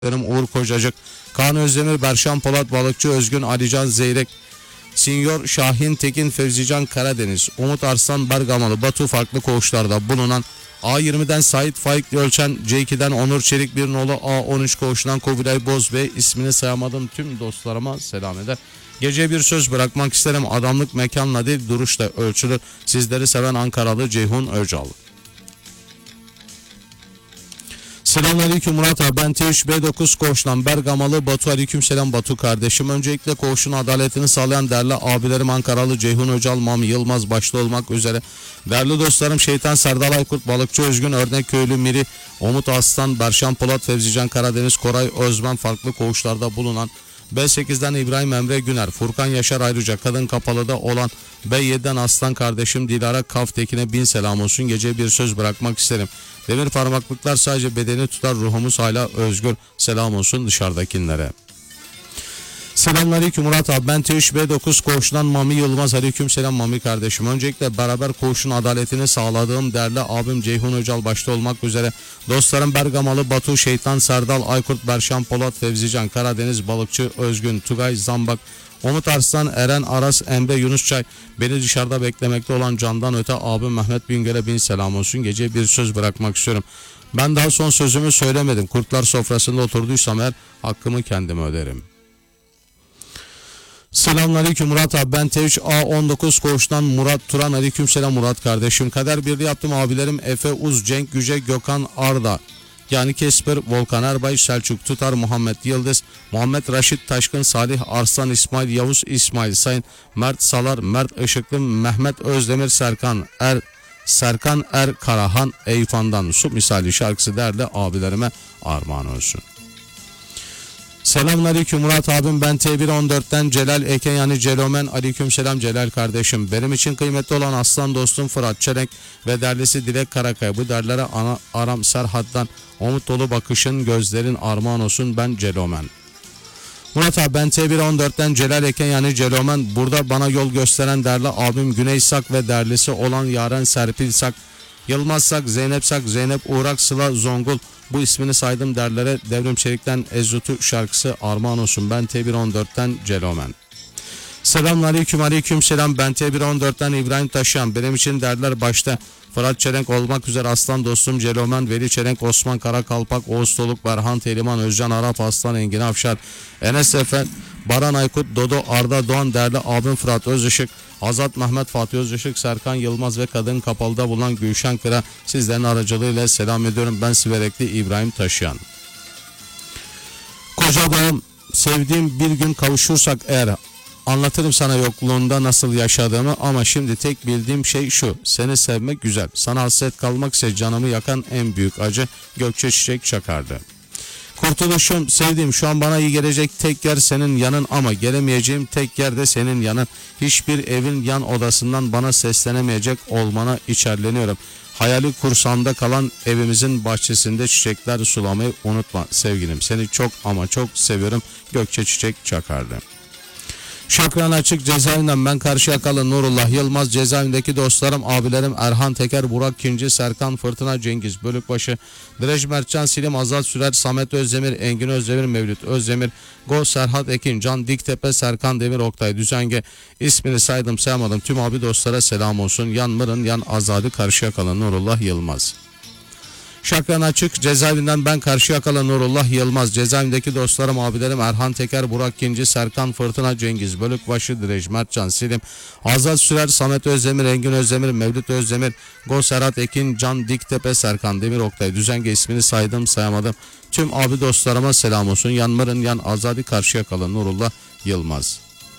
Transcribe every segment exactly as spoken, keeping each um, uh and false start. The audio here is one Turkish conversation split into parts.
Uğur Kocacık, Kaan Özdemir, Berşan Polat, Balıkçı Özgün, Alican Zeyrek, Sinyor Şahin Tekin, Fevzican Karadeniz, Umut Arslan Bergamalı, Batu farklı koğuşlarda bulunan A yirmiden Sait Faik Ölçen, C iki'den Onur Çelik bir nolu, A on üç koğuşundan Kubilay Boz ve ismini sayamadığım tüm dostlarıma selam eder. Gece bir söz bırakmak isterim. Adamlık mekanla değil duruşla ölçülür. Sizleri seven Ankaralı Ceyhun Öcal. Selamünaleyküm Murat abi, ben T üç B dokuz koğuştan Bergamalı Batu. Aleykümselam Batu kardeşim. Öncelikle koğuşun adaletini sağlayan değerli abilerim Ankaralı Ceyhun Öcal, Mami Yılmaz başta olmak üzere değerli dostlarım Şeytan Serdal Aykurt, Balıkçı Özgün, Örnek Köylü Miri, Umut Aslan, Berşan Polat, Fevzican Karadeniz, Koray Özmen farklı koğuşlarda bulunan B sekizden İbrahim Emre Güner, Furkan Yaşar, ayrıca Kadın Kapalı'da olan B yedi'den Aslan kardeşim Dilara Kaftekin'e bin selam olsun. Gece bir söz bırakmak isterim. Demir parmaklıklar sadece bedeni tutar, ruhumuz hala özgür. Selam olsun dışarıdakilere. Selamünaleyküm Murat abi, ben T üç B dokuz koğuşundan Mami Yılmaz. Aleykümselam Mami kardeşim. Öncelikle beraber koğuşun adaletini sağladığım değerli abim Ceyhun Öcal başta olmak üzere dostlarım Bergamalı Batu, Şeytan Serdal Aykurt, Berşan Polat, Fevzican Karadeniz, Balıkçı Özgün, Tugay Zambak, Umut Arslan, Eren Aras, Emre Yunus Çay, beni dışarıda beklemekte olan candan öte abim Mehmet Bingöl'e bin selam olsun. Gece bir söz bırakmak istiyorum. Ben daha son sözümü söylemedim. Kurtlar sofrasında oturduysam eğer hakkımı kendime öderim. Selamünaleyküm Murat abi, ben T üç A on dokuz koğuştan Murat Turan. Aleykümselam Murat kardeşim. Kader birliği yaptım abilerim Efe Uz, Cenk Yüce, Gökhan Arda, yani Kesper, Volkan Erbay, Selçuk Tutar, Muhammed Yıldız, Muhammed Raşit Taşkın, Salih Arslan, İsmail Yavuz, İsmail Sayın, Mert Salar, Mert Işıklı, Mehmet Özdemir, Serkan Er Serkan Er Karahan, Eyfan'dan Su misali şarkısı değerli abilerime armağan olsun. Selamünaleyküm Murat abim, ben T bir on dört'ten Celal Eken, yani Celomen. Aleykümselam Celal kardeşim. Benim için kıymetli olan aslan dostum Fırat Çelenk ve derlisi Dilek Karakaya, bu derlere ana, Aram Serhat'tan umut dolu bakışın, gözlerin armağan olsun. Ben Celomen. Murat abi, ben T bir on dört'ten Celal Eken, yani Celomen. Burada bana yol gösteren değerli abim Güney Sak ve derlisi olan Yaren Serpil Sak, Yılmaz Sak, Zeynep Sak, Zeynep Uğrak, Sıla Zongul, bu ismini saydım derlere Devrim Çelik'ten Ezutu şarkısı armağan olsun. Ben T bir on dört'ten Celomen. Selamünaleyküm, aleyküm selam. Ben T bir on dört'ten İbrahim Taşyan. Benim için derler başta Fırat Çelenk olmak üzere aslan dostum Celomen, Veli Çelenk, Osman Karakalpak, Oğuz Toluk, Berhan Teliman, Özcan Arap, Aslan Engin Afşar, Enes Efe, Baran Aykut, Dodo Arda Doğan, derli abim Fırat Özışık, Azat Mehmet, Fatih Özışık, Serkan Yılmaz ve Kadın Kapalı'da bulunan Gülşen Kıra, sizlerin aracılığıyla selam ediyorum. Ben Siverekli İbrahim Taşıyan. Koca dağım, sevdiğim bir gün kavuşursak eğer, anlatırım sana yokluğunda nasıl yaşadığımı, ama şimdi tek bildiğim şey şu: seni sevmek güzel, sana hasret kalmak ise canımı yakan en büyük acı. Gökçe Çiçek Çakardı. Kurtuluşum, sevdiğim, şu an bana iyi gelecek tek yer senin yanın, ama gelemeyeceğim tek yer de senin yanın. Hiçbir evin yan odasından bana seslenemeyecek olmana içerleniyorum. Hayali kursağımda kalan evimizin bahçesinde çiçekler sulamayı unutma sevgilim. Seni çok ama çok seviyorum. Gökçe Çiçek Çakardı. Şakran Açık cezaevinden ben Karşıyakalı Nurullah Yılmaz. Cezaevindeki dostlarım abilerim Erhan Teker, Burak Kinci, Serkan Fırtına, Cengiz Bölükbaşı, Direç Mertcan Silim, Azat Sürer, Samet Özdemir, Engin Özdemir, Mevlüt Özdemir, Go Serhat Ekin, Can Diktepe, Serkan Demir, Oktay Düzenge, ismini saydım sayamadım tüm abi dostlara selam olsun. Yan Mırın, Yan Azadi, Karşıyakalı Nurullah Yılmaz. Şakran Açık cezaevinden ben Karşıyakalı Nurullah Yılmaz. Cezaevindeki dostlarım abilerim Erhan Teker, Burak Kinci, Serkan Fırtına, Cengiz Bölükbaşı, Direç Mertcan Silim, Azat Sürer, Samet Özdemir, Engin Özdemir, Mevlüt Özdemir, Go Serhat Ekin, Can Diktepe, Serkan Demir, Oktay Düzenge, ismini saydım sayamadım tüm abi dostlarıma selam olsun. Yan Mırın, Yan Azadi, Karşıyakalı Nurullah Yılmaz.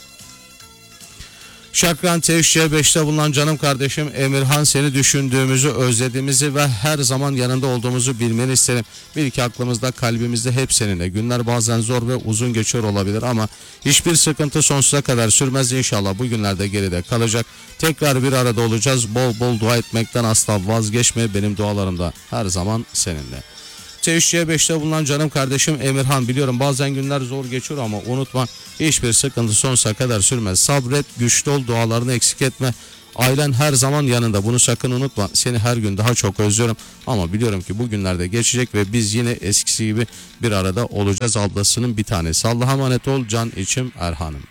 Şakran T üç C beş'te bulunan canım kardeşim Emirhan, seni düşündüğümüzü, özlediğimizi ve her zaman yanında olduğumuzu bilmeni isterim. Bil ki aklımızda, kalbimizde hep seninle. Günler bazen zor ve uzun geçiyor olabilir ama hiçbir sıkıntı sonsuza kadar sürmez. İnşallah bu günlerde geride kalacak. Tekrar bir arada olacağız. Bol bol dua etmekten asla vazgeçme. Benim dualarımda her zaman seninle. T üç C beş'te bulunan canım kardeşim Emirhan, biliyorum bazen günler zor geçiyor ama unutma, hiçbir sıkıntı sonsuza kadar sürmez. Sabret, güçlü ol, dualarını eksik etme. Ailen her zaman yanında. Bunu sakın unutma. Seni her gün daha çok özlüyorum. Ama biliyorum ki bu günlerde geçecek ve biz yine eskisi gibi bir arada olacağız. Ablasının bir tanesi. Allah'a emanet ol. Can içim Erhan'ım.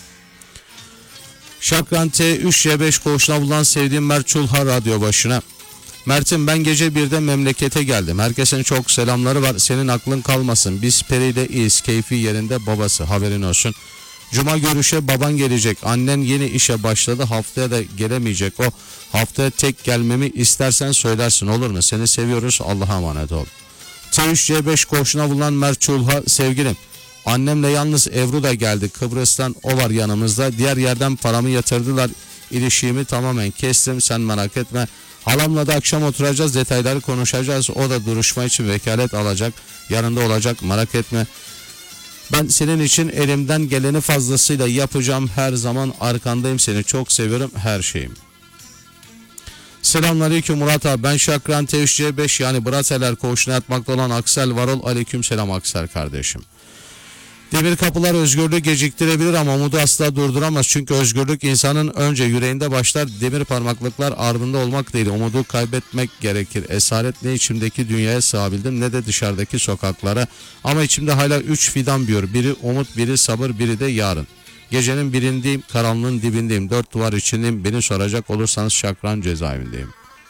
Şakran T üç J beş koğuşuna bulunan sevdiğim Mert Çulha radyo başına. Mert'im, ben gece birde memlekete geldim. Herkesin çok selamları var. Senin aklın kalmasın. Biz Peri'yle iyiyiz. Keyfi yerinde, babası. Haberin olsun. Cuma görüşe baban gelecek. Annen yeni işe başladı. Haftaya da gelemeyecek o. Haftaya tek gelmemi istersen söylersin, olur mu? Seni seviyoruz. Allah'a emanet ol. T üç C beş koğuşuna bulunan Mert Çulha, sevgilim. Annemle yalnız Ebru da geldi. Kıbrıs'tan o var yanımızda. Diğer yerden paramı yatırdılar. İlişiğimi tamamen kestim. Sen merak etme. Halamla da akşam oturacağız. Detayları konuşacağız. O da duruşma için vekalet alacak. Yanında olacak. Merak etme. Ben senin için elimden geleni fazlasıyla yapacağım. Her zaman arkandayım. Seni çok seviyorum. Her şeyim. Selamünaleyküm Murat abi. Ben Şakran T üç C beş yani Brateler koğuşuna yatmakta olan Aksel Varol. Aleyküm selam Aksel kardeşim. Demir kapılar özgürlüğü geciktirebilir ama umudu asla durduramaz. Çünkü özgürlük insanın önce yüreğinde başlar. Demir parmaklıklar ardında olmak değil. Umudu kaybetmek gerekir. Esaret ne içimdeki dünyaya sığabildim ne de dışarıdaki sokaklara. Ama içimde hala üç fidan büyür. Biri umut, biri sabır, biri de yarın. Gecenin birindeyim, karanlığın dibindeyim. Dört duvar içindeyim. Beni soracak olursanız Şakran cezaevindeyim.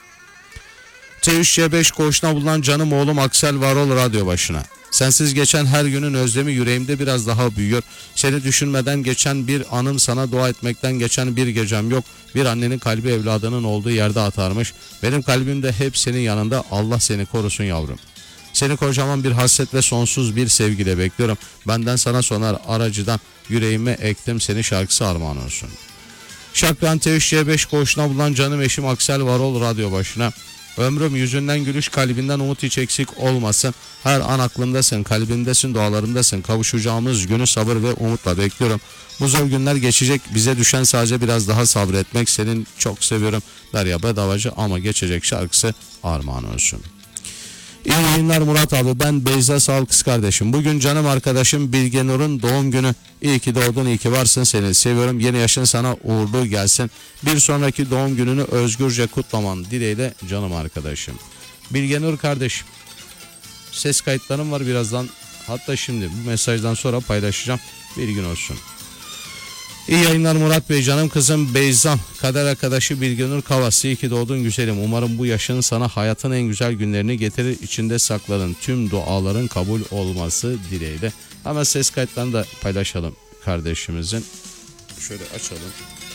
T üç C beş koğuşuna bulunan canım oğlum Aksel Varol radyo başına. Sensiz geçen her günün özlemi yüreğimde biraz daha büyüyor. Seni düşünmeden geçen bir anım, sana dua etmekten geçen bir gecem yok. Bir annenin kalbi evladının olduğu yerde atarmış. Benim kalbim de hep senin yanında. Allah seni korusun yavrum. Seni kocaman bir hasret ve sonsuz bir sevgiyle bekliyorum. Benden sana sonar aracıdan yüreğime ektim seni şarkısı armağan olsun. Şakran T üç C beş koğuşuna bulunan canım eşim Aksel Varol radyo başına. Ömrüm yüzünden gülüş, kalbinden umut hiç eksik olmasın. Her an aklımdasın, kalbimdesin, dualarımdasın. Kavuşacağımız günü sabır ve umutla bekliyorum. Bu zor günler geçecek. Bize düşen sadece biraz daha sabretmek. Senin çok seviyorum Derya Bedavacı ama geçecek şarkısı armağan olsun. İyi yayınlar Murat abi. Ben Beyza Sağ kız kardeşim. Bugün canım arkadaşım Bilge Nur'un doğum günü. İyi ki doğdun, iyi ki varsın, seni seviyorum. Yeni yaşın sana uğurlu gelsin. Bir sonraki doğum gününü özgürce kutlaman dileğiyle canım arkadaşım. Bilge Nur kardeşim. Ses kayıtlarım var birazdan. Hatta şimdi bu mesajdan sonra paylaşacağım. Bir gün olsun. İyi yayınlar Murat Bey, canım kızım Beyzam, kader arkadaşı Bilgenur Kavas, iyi ki doğdun güzelim. Umarım bu yaşın sana hayatın en güzel günlerini getirir, içinde sakladığın tüm duaların kabul olması dileğiyle. Hemen ses kayıtlarını da paylaşalım kardeşimizin. Şöyle açalım.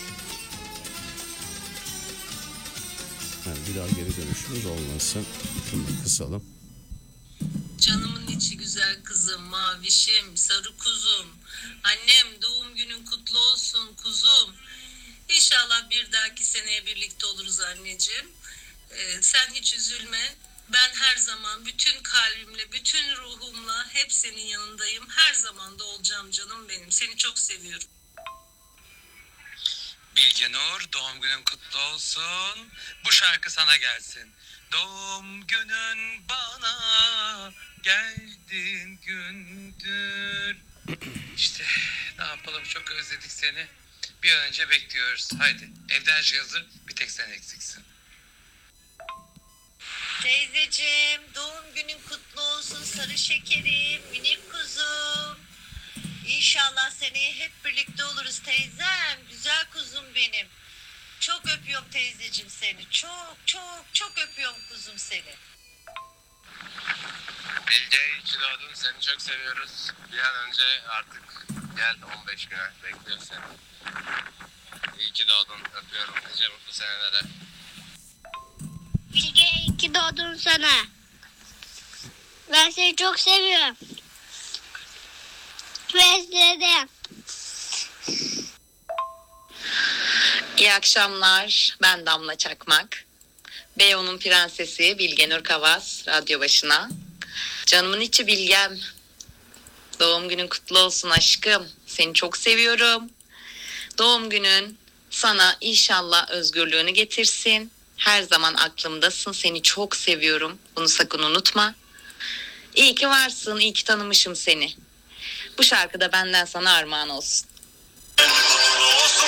Yani bir daha geri dönüşümüz olmasın. Şunu da kısalım. Canımın içi güzel kızım, mavişim, sarı kuzum. Annem doğum günün kutlu olsun kuzum. İnşallah bir dahaki seneye birlikte oluruz anneciğim. Ee, sen hiç üzülme. Ben her zaman bütün kalbimle, bütün ruhumla hep senin yanındayım. Her zaman da olacağım canım benim. Seni çok seviyorum. Bilge Nur, doğum günün kutlu olsun. Bu şarkı sana gelsin. Doğum günün bana geldiğin gündür. İşte ne yapalım, çok özledik seni. Bir an önce bekliyoruz. Haydi evden her şey hazır, bir tek sen eksiksin. Teyzeciğim, doğum günün kutlu olsun sarı şekerim, minik kuzum. İnşallah seneye hep birlikte oluruz teyzem, güzel kuzum benim. Çok öpüyorum teyzeciğim seni, çok çok çok öpüyorum kuzum seni. Bilge, iyi ki doğdun, seni çok seviyoruz. Bir an önce artık gel, on beş güne bekliyoruz seni. İyi ki doğdun, öpüyorum. Nice mutlu senelere. Bilge, iyi ki doğdun sana. Ben seni çok seviyorum. Ve özledim. İyi akşamlar. Ben Damla Çakmak. Beyoğlu'nun prensesi Bilge Nur Kavas radyo başına. Canımın içi Bilgem. Doğum günün kutlu olsun aşkım. Seni çok seviyorum. Doğum günün sana inşallah özgürlüğünü getirsin. Her zaman aklımdasın. Seni çok seviyorum. Bunu sakın unutma. İyi ki varsın. İyi ki tanımışım seni. Bu şarkı da benden sana armağan olsun. Kutlu olsun.